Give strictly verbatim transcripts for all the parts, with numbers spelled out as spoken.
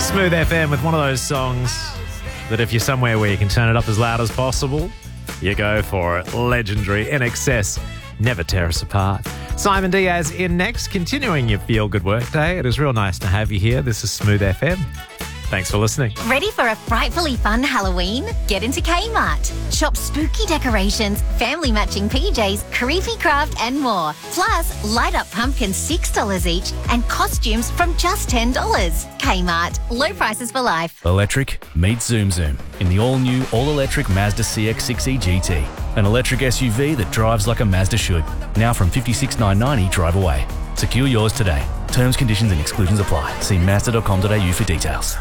Smooth F M with one of those songs that if you're somewhere where you can turn it up as loud as possible, you go for it. Legendary, In Excess, Never Tear Us Apart. Simon Diaz in next, continuing your feel-good workday. It is real nice to have you here. This is Smooth F M. Thanks for listening. Ready for a frightfully fun Halloween? Get into Kmart. Shop spooky decorations, family matching P Js, creepy craft and more. Plus, light up pumpkins six dollars each and costumes from just ten dollars. Kmart. Low prices for life. Electric meets Zoom Zoom in the all-new, all-electric Mazda C X six E G T. An electric S U V that drives like a Mazda should. Now from fifty-six thousand nine hundred ninety drive away. Secure yours today. Terms, conditions and exclusions apply. See mazda dot com dot a u for details.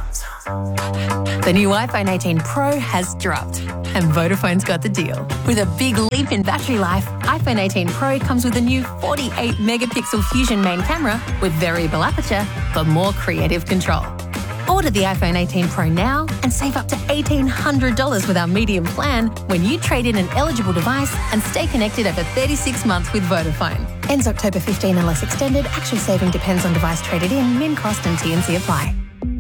The new iPhone eighteen Pro has dropped and Vodafone's got the deal. With a big leap in battery life, iPhone eighteen Pro comes with a new forty-eight megapixel Fusion main camera with variable aperture but more creative control. Order the iPhone eighteen Pro now and save up to eighteen hundred dollars with our medium plan when you trade in an eligible device and stay connected over thirty-six months with Vodafone. Ends October fifteenth unless extended. Actual saving depends on device traded in. Min cost and T and C apply.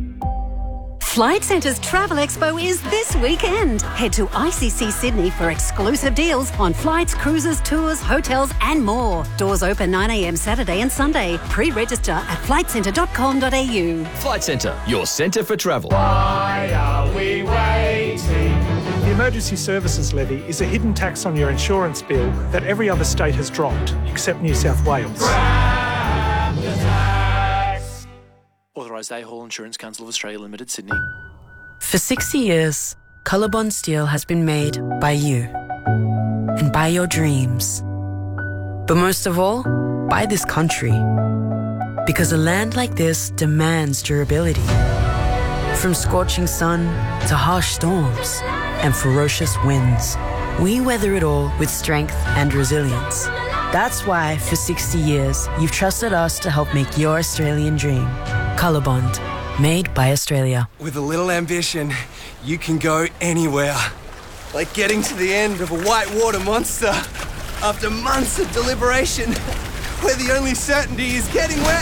Flight Centre's Travel Expo is this weekend. Head to I C C Sydney for exclusive deals on flights, cruises, tours, hotels and more. Doors open nine a m Saturday and Sunday. Pre-register at flight centre dot com dot a u. Flight Centre, your centre for travel. Why are we waiting? The Emergency Services Levy is a hidden tax on your insurance bill that every other state has dropped, except New South Wales. Grab the tax. Authorised A Hall Insurance Council of Australia Limited, Sydney. For sixty years, Colorbond Steel has been made by you and by your dreams. But most of all, by this country. Because a land like this demands durability. From scorching sun to harsh storms and ferocious winds, we weather it all with strength and resilience. That's why, for sixty years, you've trusted us to help make your Australian dream. Colorbond, made by Australia. With a little ambition, you can go anywhere. Like getting to the end of a whitewater monster after months of deliberation, where the only certainty is getting wet.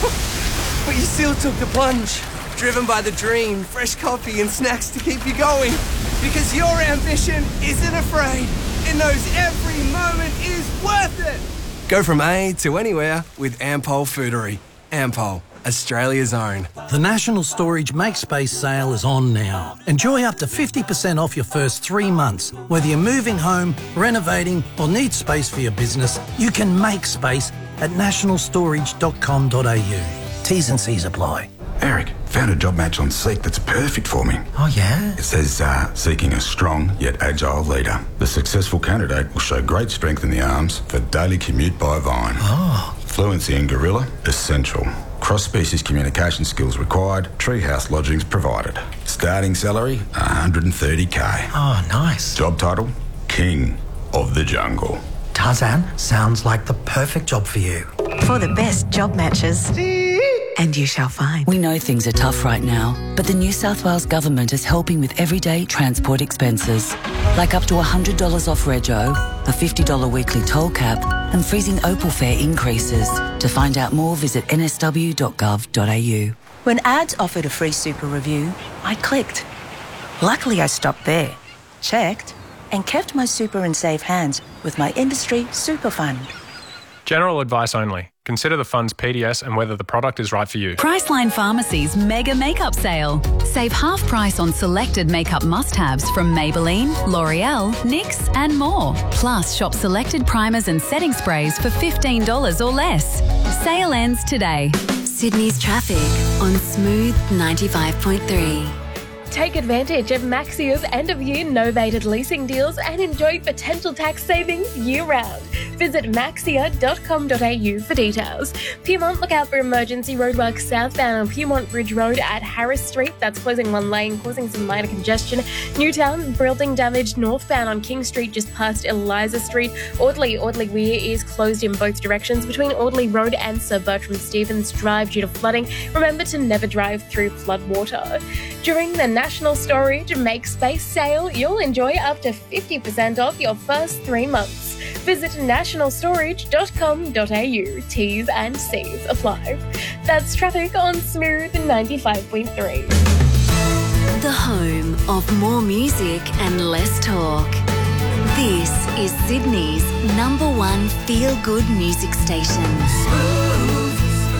But you still took the plunge, driven by the dream, fresh coffee and snacks to keep you going. Because your ambition isn't afraid. It knows every moment is worth it. Go from A to anywhere with Ampol Foodery. Ampol, Australia's own. The National Storage Make Space sale is on now. Enjoy up to fifty percent off your first three months. Whether you're moving home, renovating or need space for your business, you can make space at national storage dot com dot a u. T's and C's apply. Eric, found a job match on Seek that's perfect for me. Oh, yeah? It says, uh, seeking a strong yet agile leader. The successful candidate will show great strength in the arms for daily commute by Vine. Oh. Fluency in Gorilla, essential. Cross-species communication skills required. Treehouse lodgings provided. Starting salary, one hundred thirty k. Oh, nice. Job title, King of the Jungle. Tarzan, sounds like the perfect job for you. For the best job matches. And you shall find. We know things are tough right now, but the New South Wales Government is helping with everyday transport expenses. Like up to one hundred dollars off rego, a fifty dollars weekly toll cap, and freezing Opal fare increases. To find out more, visit n s w dot gov dot a u. When ads offered a free super review, I clicked. Luckily, I stopped there, checked, and kept my super in safe hands with my industry super fund. General advice only. Consider the fund's P D S and whether the product is right for you. Priceline Pharmacy's mega makeup sale. Save half price on selected makeup must-haves from Maybelline, L'Oreal, N Y X and more. Plus, shop selected primers and setting sprays for fifteen dollars or less. Sale ends today. Sydney's traffic on Smooth ninety-five point three. Take advantage of Maxia's end-of-year novated leasing deals and enjoy potential tax savings year-round. Visit maxia dot com dot a u for details. Piedmont, look out for emergency roadworks southbound on Piedmont Bridge Road at Harris Street. That's closing one lane, causing some minor congestion. Newtown, building damage northbound on King Street just past Eliza Street. Audley, Audley Weir is closed in both directions between Audley Road and Sir Bertram Stevens Drive due to flooding. Remember to never drive through floodwater. During the National Storage Make Space sale, you'll enjoy up to fifty percent off your first three months. Visit national storage dot com dot a u. T's and C's apply. That's traffic on Smooth ninety-five point three. The home of more music and less talk. This is Sydney's number one feel-good music station. Smooth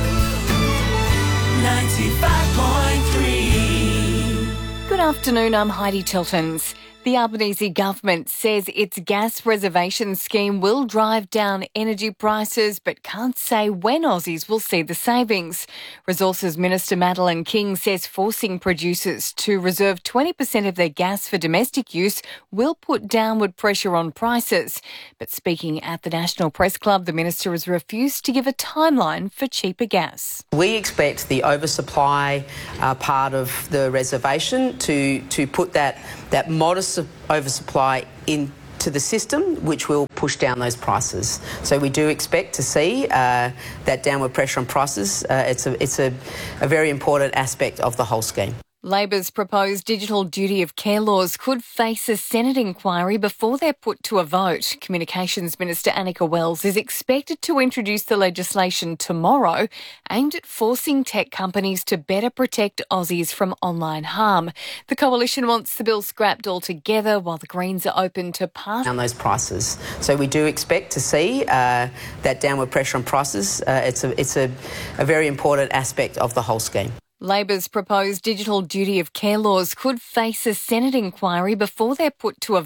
ninety-five point three. Good afternoon, I'm Heidi Tiltons. The Albanese government says its gas reservation scheme will drive down energy prices but can't say when Aussies will see the savings. Resources Minister Madeleine King says forcing producers to reserve twenty percent of their gas for domestic use will put downward pressure on prices. But speaking at the National Press Club, the minister has refused to give a timeline for cheaper gas. We expect the oversupply uh, part of the reservation to, to put that, that modest oversupply into the system, which will push down those prices. So we do expect to see uh, that downward pressure on prices. Uh, it's a, it's a, a very important aspect of the whole scheme. Labor's proposed digital duty of care laws could face a Senate inquiry before they're put to a vote. Communications Minister Annika Wells is expected to introduce the legislation tomorrow, aimed at forcing tech companies to better protect Aussies from online harm. The coalition wants the bill scrapped altogether, while the Greens are open to pass down those prices. So we do expect to see uh, that downward pressure on prices. Uh, it's a, it's a, a very important aspect of the whole scheme. Labor's proposed digital duty of care laws could face a Senate inquiry before they're put to a